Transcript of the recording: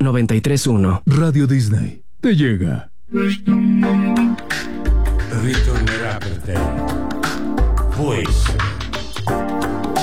93.1. Radio Disney te llega. Ritornerà per te. Può essere.